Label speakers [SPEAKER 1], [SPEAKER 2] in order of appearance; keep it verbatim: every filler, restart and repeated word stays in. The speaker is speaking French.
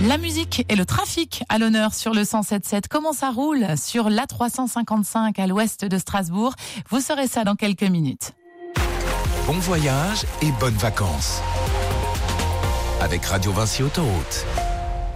[SPEAKER 1] La musique et le trafic à l'honneur sur le cent sept sept. Comment ça roule sur l'A trois cent cinquante-cinq à l'ouest de Strasbourg? Vous saurez ça dans quelques minutes.
[SPEAKER 2] Bon voyage et bonnes vacances avec Radio Vinci Autoroute.